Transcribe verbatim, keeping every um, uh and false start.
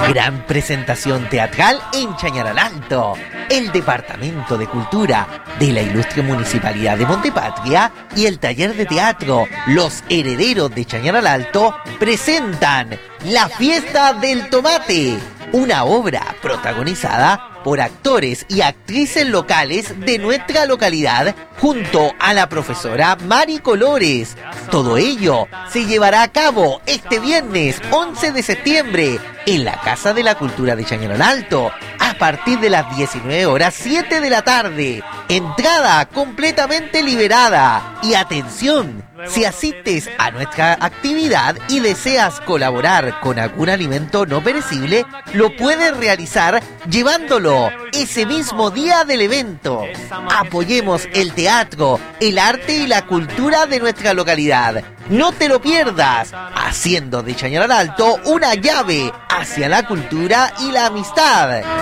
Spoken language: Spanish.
Gran presentación teatral en Chañaral Alto. El Departamento de Cultura de la Ilustre Municipalidad de Montepatria y el Taller de Teatro Los Herederos de Chañaral Alto presentan La Fiesta del Tomate, una obra protagonizada por actores y actrices locales de nuestra localidad junto a la profesora Mari Colores. Todo ello se llevará a cabo este viernes once de septiembre en la Casa de la Cultura de Chañaral Alto a partir de las diecinueve horas siete de la tarde. Entrada completamente liberada. Y atención, si asistes a nuestra actividad y deseas colaborar con algún alimento no perecible, lo puedes realizar llevándolo ese mismo día del evento. Apoyemos el teatro, el arte y la cultura de nuestra localidad. No te lo pierdas, haciendo de Chañaral Alto una llave hacia la cultura y la amistad.